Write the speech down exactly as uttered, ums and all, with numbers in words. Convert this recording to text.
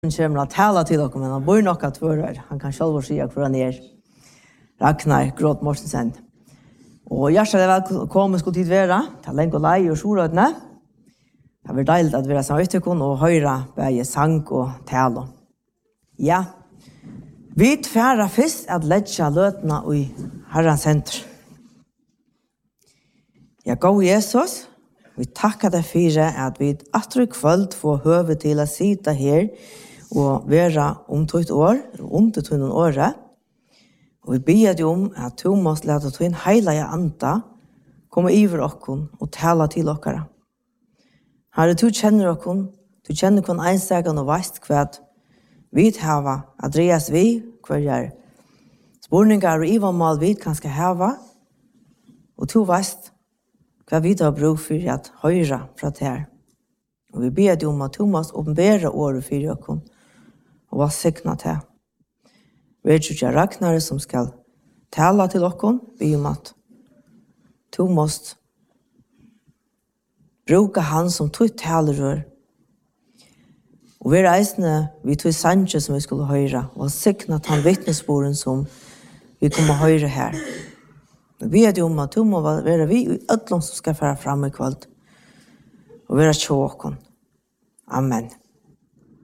Han kommer att tala till oss, men han bor nog att vara. Han kan själv säga hur han är. Ragnar Gråt Mortensen. Och hjärtligt välkommen skulle tid vara. Ta länge och lej och sjorödne. Det var deiligt att vara sammen utekon og høyre bæge sang og tale. Ja, vi tværer først at ledja løtene i Herrens senter. Ja, gå Jesus, vi takker deg for at vi atter kvöld får høve til å sitte her og være om to et år, om til to noen året. Og vi ber deg om at du måtte lete til en heilige anta komme iver okkon og tale til okkara. Herre, du kjenner okkon, du kjenner kon einsagan og veist kvad vi hava, Andreas vi, hver er spurningar og ivamal vi kanskje hava, og du veist hva vi har brug for at høyra fra det her. Og vi ber deg om at du måtte åpenbære året for okkon, og var sikna til. Vi er ikke Ragnar som skal tala til okkon, vi om at du måtte bruka han som tog talerør. Og vi reisende, vi tog sanje som vi skulle høre, og siknet han vittnesboren som vi kommer høre her. Vi ber deg om at du må være vi i ødlom som skal fære fram i kveld, og være tjåkon. Amen.